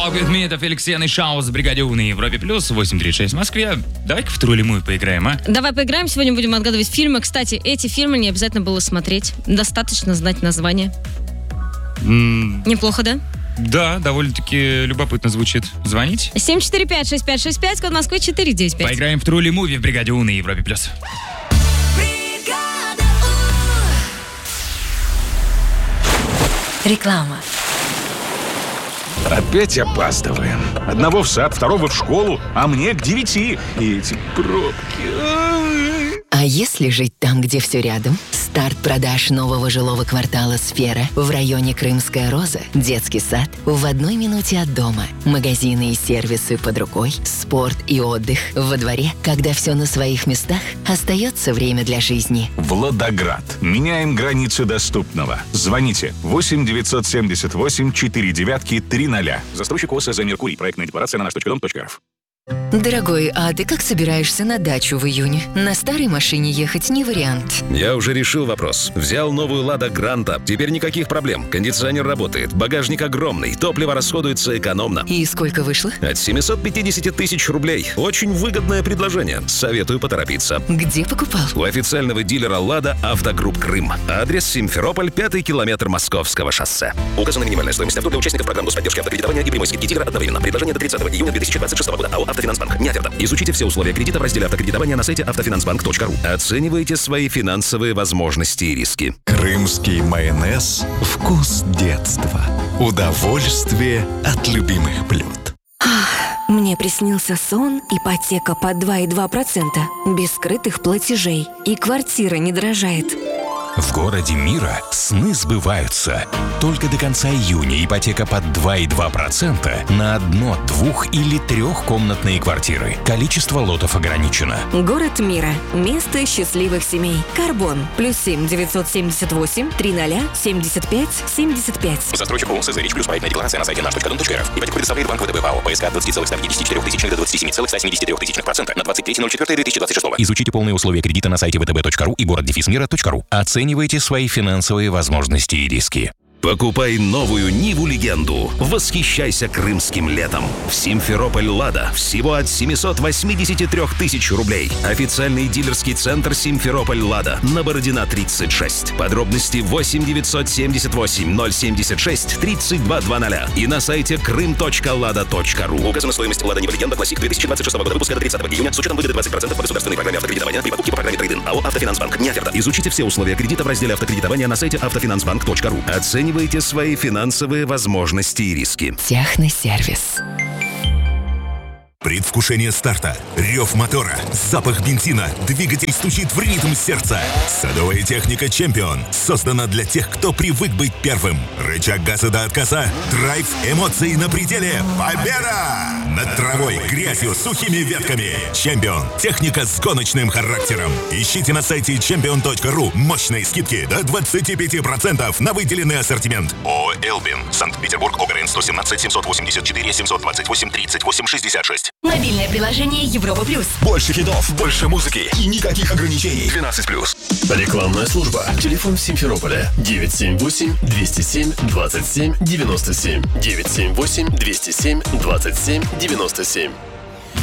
Walk With Me, это Феликс Сен и Шаус в бригаде У на Европе Плюс, 8.36 в Москве. Давай-ка в Трулимуй поиграем, а? Давай поиграем, сегодня будем отгадывать фильмы. Кстати, эти фильмы не обязательно было смотреть. Достаточно знать название. Неплохо, да? Да, довольно-таки любопытно звучит. Звонить? 745-6565, код Москвы 495. Поиграем в Трулимуви в бригаде У на Европе Плюс. Реклама. Опять опаздываем. Одного в сад, второго в школу, а мне к 9. И эти пробки. А если жить там, где все рядом? Старт продаж нового жилого квартала «Сфера» в районе Крымская Роза, детский сад в 1 минуте от дома, магазины и сервисы под рукой, спорт и отдых во дворе. Когда все на своих местах, остается время для жизни. Владоград. Меняем границы доступного. Звоните 8-978-49-300. Застройщик ОСЗ «Меркурий». Проектная декларация на наш.дом.рф. Дорогой, а ты как собираешься на дачу в июне? На старой машине ехать не вариант. Я уже решил вопрос. Взял новую «Лада Гранта». Теперь никаких проблем. Кондиционер работает, багажник огромный, топливо расходуется экономно. И сколько вышло? От 750 тысяч рублей. Очень выгодное предложение. Советую поторопиться. Где покупал? У официального дилера «Лада» Автогрупп Крым. Адрес: Симферополь, 5-й километр Московского шоссе. Указана минимальная стоимость авто для участников программ господдержки автокредитования и прямой скидки дилера одновременно. Предложение до 30 июня 2026 года. АО «Автофинансбанк». Не оферта. Изучите все условия кредита в разделе автокредитования на сайте автофинансбанк.ру. Оценивайте свои финансовые возможности и риски. Крымский майонез – вкус детства. Удовольствие от любимых блюд. Мне приснился сон, ипотека под 2,2%, без скрытых платежей, и квартира не дорожает. В городе мира сны сбываются. Только до конца июня ипотека под 2,2% на 1, 2 или 3-комнатные квартиры. Количество лотов ограничено. Город мира. Место счастливых семей. Карбон. +7 978 300 75 75. Застройщик ОСЗ «Рич Плюс». Проектная декларация на сайте наш.дом.рф. Ипотеку предоставляет Банк ВТБ ПАО. ПСК от 20,154 тысячных до 27,173% на 23.04.2026. Изучите полные условия кредита на сайте vtb.ru и город-мира.ру. Оценивайте свои финансовые возможности и риски. Покупай новую Ниву-легенду. Восхищайся крымским летом. В Симферополь «Лада» всего от 783 тысяч рублей. Официальный дилерский центр «Симферополь Лада» на Бородина 36. Подробности 8 978 076 3220 и на сайте крым.лада.ру. Указана стоимость «Лада Нива-легенда Классик» 2026 года выпуска до 30 июня с учетом выгоды 20% по государственной программе автокредитования при покупке по программе «Трейдин». АО «Автофинансбанк». Не оферта. Изучите все условия кредита в разделе автокредитования на сайте автофинансбанк.ру. Оценивайте свои финансовые возможности и риски. Техносервис. Предвкушение старта, рев мотора, запах бензина, двигатель стучит в ритм сердца. Садовая техника «Чемпион» создана для тех, кто привык быть первым. Рычаг газа до отказа, драйв, эмоции на пределе. Победа! Над травой, грязью, сухими ветками. «Чемпион» — техника с гоночным характером. Ищите на сайте champion.ru мощные скидки до 25% на выделенный ассортимент. ООО «Элбин», Санкт-Петербург, ОГРН 117 784 728 38 66. Мобильное приложение Европа Плюс. Больше хитов, больше музыки и никаких ограничений. 12+. Рекламная служба. Телефон в Симферополе 978-207-27-97. 978-207-27-97.